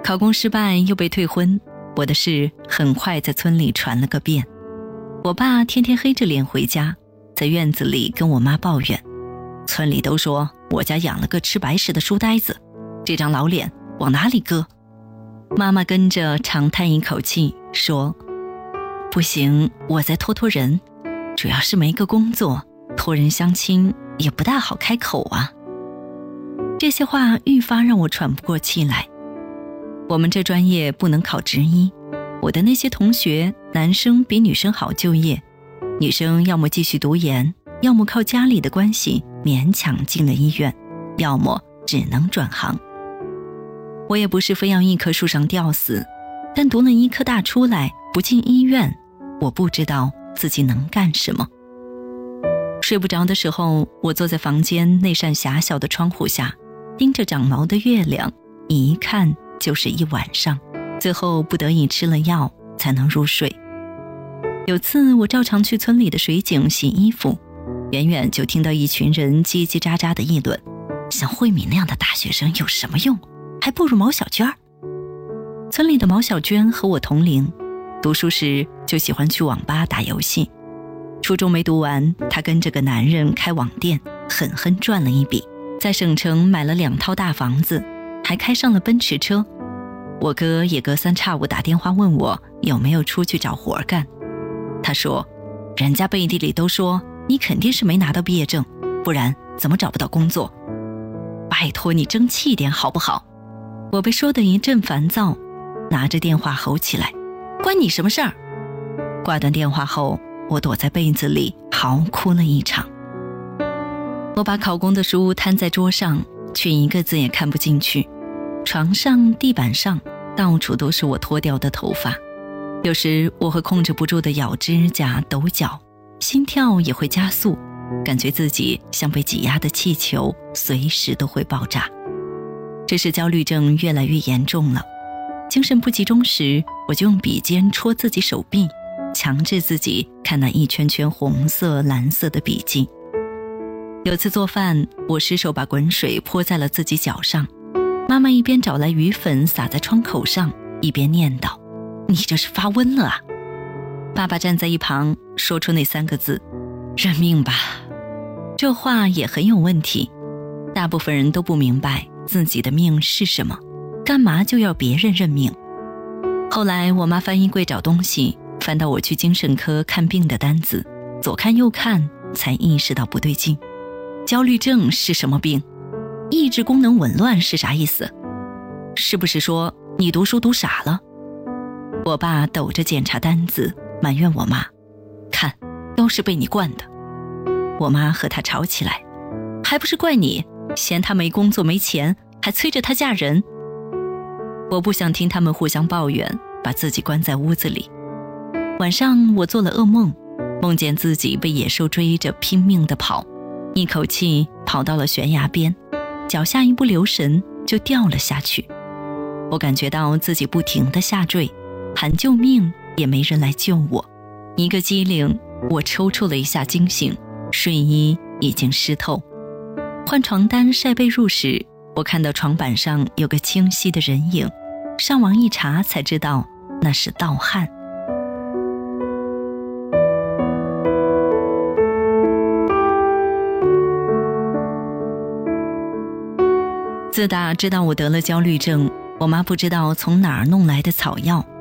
考公失败又被退婚，我的事很快在村里传了个遍。我爸天天黑着脸回家，在院子里跟我妈抱怨，村里都说我家养了个吃白食的书呆子，这张老脸往哪里搁？妈妈跟着长叹一口气说，不行，我再托人，主要是没个工作，托人相亲也不大好开口啊。这些话愈发让我喘不过气来。我们这专业不能考执医，我的那些同学，男生比女生好就业，女生要么继续读研，要么靠家里的关系勉强进了医院，要么只能转行。我也不是非要一棵树上吊死，但读了医科大出来不进医院，我不知道自己能干什么。睡不着的时候，我坐在房间那扇狭小的窗户下，盯着长毛的月亮，一看就是一晚上，最后不得已吃了药才能入睡。有次我照常去村里的水井洗衣服，远远就听到一群人叽叽喳喳的议论，像慧敏那样的大学生有什么用，还不如毛小娟。村里的毛小娟和我同龄，读书时就喜欢去网吧打游戏，初中没读完，她跟着个男人开网店，狠狠赚了一笔，在省城买了2套大房子，还开上了奔驰车。我哥也隔三差五打电话问我有没有出去找活干。他说，人家背地里都说你肯定是没拿到毕业证，不然怎么找不到工作？拜托你争气点好不好？我被说得一阵烦躁，拿着电话吼起来，关你什么事儿？挂断电话后，我躲在被子里嚎哭了一场。我把考公的书摊在桌上，却一个字也看不进去。床上、地板上，到处都是我脱掉的头发。有时我会控制不住地咬指甲、抖脚，心跳也会加速，感觉自己像被挤压的气球，随时都会爆炸。这是焦虑症越来越严重了。精神不集中时，我就用笔尖戳自己手臂，强制自己看那一圈圈红色、蓝色的笔记。有次做饭，我失手把滚水泼在了自己脚上，妈妈一边找来鱼粉撒在窗口上，一边念叨，你这是发瘟了啊。爸爸站在一旁说出那3个字，认命吧。这话也很有问题，大部分人都不明白自己的命是什么，干嘛就要别人认命。后来我妈翻衣柜找东西，翻到我去精神科看病的单子，左看右看，才意识到不对劲。焦虑症是什么病？意志功能紊乱是啥意思？是不是说你读书读傻了？我爸抖着检查单子，埋怨我妈，看，都是被你惯的。我妈和他吵起来，还不是怪你，嫌他没工作没钱，还催着他嫁人。我不想听他们互相抱怨，把自己关在屋子里。晚上我做了噩梦，梦见自己被野兽追着拼命地跑，一口气跑到了悬崖边，脚下一不留神就掉了下去。我感觉到自己不停地下坠，喊救命也没人来救我。一个机灵，我抽搐了一下惊醒，睡衣已经湿透。换床单晒被褥时，我看到床板上有个清晰的人影，上网一查才知道那是盗汗。自打知道我得了焦虑症，我妈不知道从哪儿弄来的草药，